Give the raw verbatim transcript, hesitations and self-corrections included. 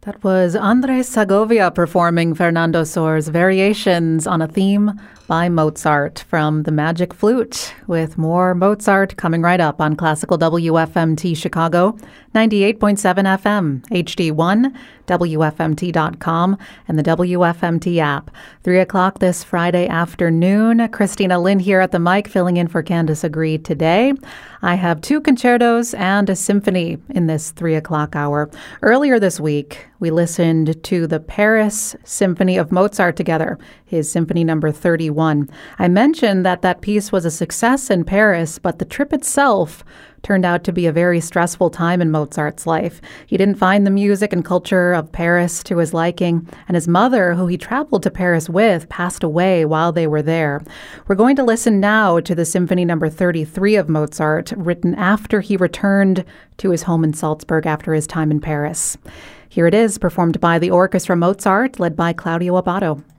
That was Andres Segovia performing Fernando Sor's Variations on a Theme by Mozart from The Magic Flute, with more Mozart coming right up on Classical W F M T Chicago, ninety-eight point seven F M, H D one, W F M T dot com, and the W F M T app. Three o'clock this Friday afternoon. Christina Lynn here at the mic, filling in for Candice Agree today. I have two concertos and a symphony in this three o'clock hour. Earlier this week, we listened to the Paris Symphony of Mozart together, his symphony number thirty-one. I mentioned that that piece was a success in Paris, but the trip itself turned out to be a very stressful time in Mozart's life. He didn't find the music and culture of Paris to his liking, and his mother, who he traveled to Paris with, passed away while they were there. We're going to listen now to the Symphony number thirty-three of Mozart, written after he returned to his home in Salzburg after his time in Paris. Here it is, performed by the Orchestra Mozart, led by Claudio Abbado.